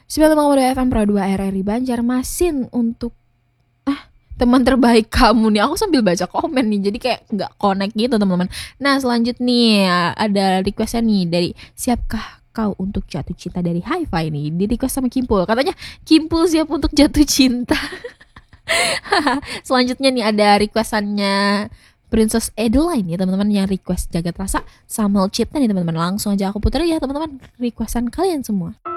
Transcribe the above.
95,2 FM Pro 2 RRI Banjarmasin untuk teman terbaik kamu nih. Aku sambil baca komen nih, jadi kayak nggak connect gitu teman-teman. Nah selanjutnya nih ada requestnya nih dari siapkah kau untuk jatuh cinta dari Hi-Fi nih, di request sama Kimpul. Katanya Kimpul siap untuk jatuh cinta. Selanjutnya nih ada requestannya Princess Adeline ya teman-teman, yang request Jagat Rasa Samuel Chipta nih teman-teman. Langsung aja aku putar ya teman-teman requestan kalian semua.